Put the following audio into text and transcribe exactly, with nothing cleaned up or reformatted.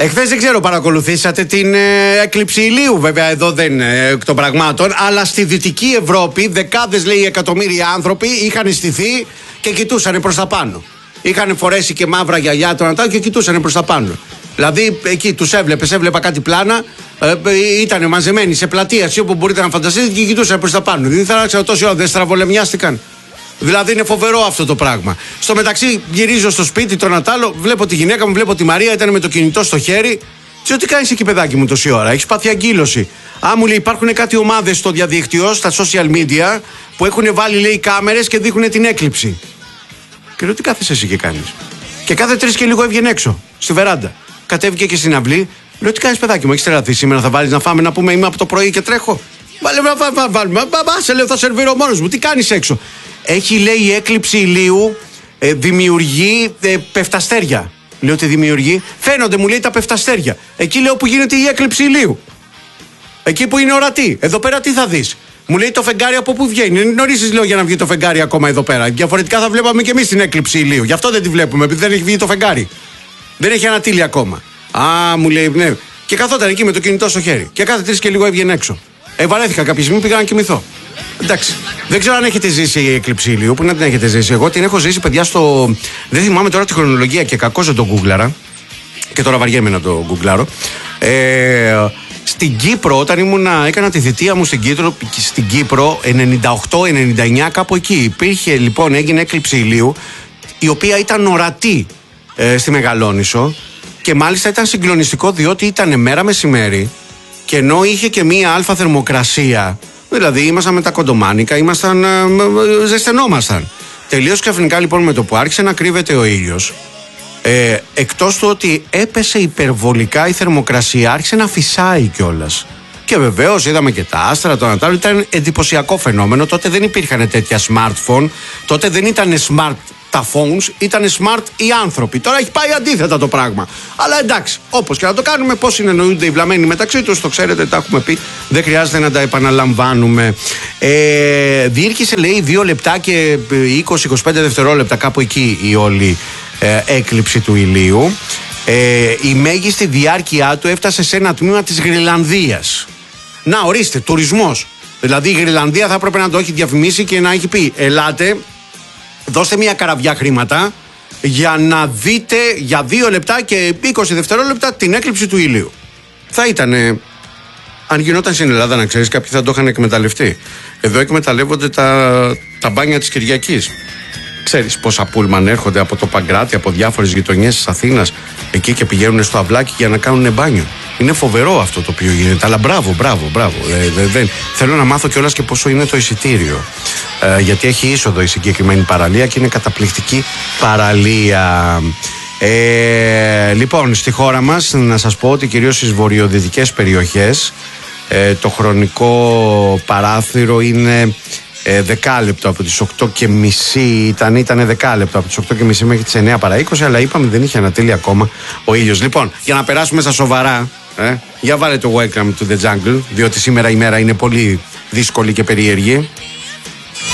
Εχθές δεν ξέρω, παρακολουθήσατε την ε, έκλειψη ηλίου, βέβαια εδώ δεν είναι εκ των πραγμάτων, αλλά στη Δυτική Ευρώπη δεκάδες, λέει, εκατομμύρια άνθρωποι είχαν στηθεί και κοιτούσαν προς τα πάνω. Είχαν φορέσει και μαύρα γυαλιά τον Νατάλ και κοιτούσαν προς τα πάνω. Δηλαδή εκεί τους έβλεπες, έβλεπα κάτι πλάνα, ε, ήταν μαζεμένοι σε πλατεία, όπου μπορείτε να φανταστείτε, και κοιτούσαν προς τα πάνω. Δεν ήθελα να ξέρω τόση ώρα, δεν στραβολεμιάστηκαν. Δηλαδή είναι φοβερό αυτό το πράγμα. Στο μεταξύ γυρίζω στο σπίτι τον Νατάλο, βλέπω τη γυναίκα μου, βλέπω τη Μαρία, ήταν με το κινητό στο χέρι. Τι τι κάνεις εκεί, παιδάκι μου, τόση ώρα? Έχεις πάθει αγκύλωση? Α, μου λέει, υπάρχουν κάτι ομάδες στο διαδίκτυο, στα social media, που έχουν βάλει, λέει, κάμερες και δείχνουν την έκλειψη. Και λέω, τι κάθεσαι εσύ και κάνεις? Και κάθε τρεις και λίγο έβγαινε έξω, στη βεράντα. Κατέβηκε και στην αυλή. Λέω, τι κάνεις, παιδάκι μου, έχεις τρελαθεί σήμερα? Θα βάλεις να φάμε, να πούμε, είμαι από το πρωί και τρέχω? Βάλε, βάλε, σε λέω, θα σερβίρω μόνος μου. Τι κάνεις έξω? Έχει, λέει, η έκλειψη ηλίου ε, δημιουργεί ε, πεφταστέρια. Λέω, τι δημιουργεί? Φαίνονται, μου λέει, τα πεφταστέρια. Εκεί, λέω, που γίνεται η έκλειψη ηλίου. Εκεί που είναι ορατή. Εδώ πέρα τι θα δεις? Μου λέει, το φεγγάρι από πού βγαίνει? Είναι νωρίς, λέω, για να βγει το φεγγάρι ακόμα εδώ πέρα. Διαφορετικά θα βλέπαμε και εμείς την έκλειψη ηλίου. Γι' αυτό δεν τη βλέπουμε, επειδή δεν έχει βγει το φεγγάρι. Δεν έχει ανατείλει ακόμα. Α, μου λέει, ναι. Και καθόταν εκεί με το κινητό στο χέρι. Και κάθε τρεις και λίγο έβγαινε έξω. Ε, βαρέθηκα κάποια στιγμή, πήγα να κοιμηθώ. Εντάξει. Δεν ξέρω αν έχετε ζήσει η έκλειψη ηλίου. Πού να την έχετε ζήσει? Εγώ την έχω ζήσει, παιδιά, στο. Δεν θυμάμαι τώρα τη χρονολογία και κακώς δεν το γκούγκλαρα. Και τώρα βαριέμαι να το γκουγκλάρω. Ε, στην Κύπρο, όταν ήμουνα, έκανα τη θητεία μου στην Κύπρο, στην Κύπρο ενενήντα οκτώ ενενήντα εννιά, κάπου εκεί. Υπήρχε, λοιπόν, έγινε έκλειψη ηλίου, η οποία ήταν ορατή ε, στη Μεγαλόνισσο. Και μάλιστα ήταν συγκλονιστικό, διότι ήταν μέρα μεσημέρι και ενώ είχε και μία αλφα θερμοκρασία. Δηλαδή ήμασταν με τα κοντομάνικα, ήμασταν, ε, ζεσθενόμασταν. Τελείως ξαφνικά, λοιπόν, με το που άρχισε να κρύβεται ο ήλιος, ε, εκτός του ότι έπεσε υπερβολικά η θερμοκρασία, άρχισε να φυσάει κιόλας. Και βεβαίως είδαμε και τα άστρα, το Νατάλο. Ήταν εντυπωσιακό φαινόμενο. Τότε δεν υπήρχαν τέτοια smartphone, τότε δεν ήταν smart τα phones, ήταν smart οι άνθρωποι. Τώρα έχει πάει αντίθετα το πράγμα. Αλλά εντάξει, όπως και να το κάνουμε, πώς συνεννοούνται οι βλαμμένοι μεταξύ τους, το ξέρετε, τα έχουμε πει, δεν χρειάζεται να τα επαναλαμβάνουμε. Ε, διήρκησε, λέει, δύο λεπτά και είκοσι με είκοσι πέντε δευτερόλεπτα, κάπου εκεί η όλη ε, έκλειψη του ηλίου. Ε, η μέγιστη διάρκεια του έφτασε σε ένα τμήμα της Γρυλανδίας. Να, ορίστε, τουρισμός. Δηλαδή η Γρυλανδία θα έπρεπε να το έχει διαφημίσει και να έχει πει, ελάτε, δώστε μια καραβιά χρήματα για να δείτε για δύο λεπτά και είκοσι δευτερόλεπτα την έκλειψη του ηλίου. Θα ήτανε, αν γινόταν στην Ελλάδα, να ξέρεις, κάποιοι θα το είχαν εκμεταλλευτεί. Εδώ εκμεταλλεύονται τα, τα μπάνια της Κυριακής. Ξέρεις πόσα πούλμαν έρχονται από το Παγκράτη, από διάφορες γειτονιές της Αθήνας, εκεί και πηγαίνουν στο αυλάκι για να κάνουν μπάνιο. Είναι φοβερό αυτό το οποίο γίνεται. Αλλά μπράβο, μπράβο, μπράβο. Ε, δεν. Θέλω να μάθω κιόλας και πόσο είναι το εισιτήριο. Ε, γιατί έχει είσοδο η συγκεκριμένη παραλία και είναι καταπληκτική παραλία. Ε, λοιπόν, στη χώρα μας, να σας πω ότι κυρίως στις βορειοδυτικές περιοχές ε, το χρονικό παράθυρο είναι ε, δεκάλεπτο από τις οκτώ και μισή ήταν, ήταν δεκάλεπτο από τις οκτώ και μισή μέχρι τις εννιά παρά είκοσι, αλλά είπαμε δεν είχε ανατείλει ακόμα ο ήλιος. Λοιπόν, για να περάσουμε στα σοβαρά, ε, για βάλε το Welcome to the Jungle, διότι σήμερα η μέρα είναι πολύ δύσκολη και περίεργη.